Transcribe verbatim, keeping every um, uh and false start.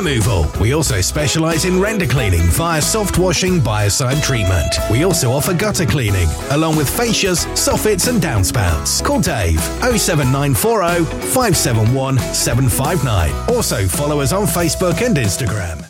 removal. We also specialise in render cleaning via soft washing biocide treatment. We also offer gutter cleaning, along with fascias, soffits and downspouts. Call Dave oh seven nine four oh, five seven one, seven five nine. Also follow us on Facebook and Instagram.